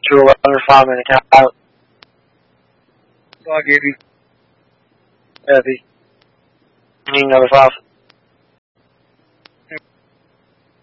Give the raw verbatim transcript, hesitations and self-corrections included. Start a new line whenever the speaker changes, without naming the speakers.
to a under five minute timeout. So I'll give you uh, the another five.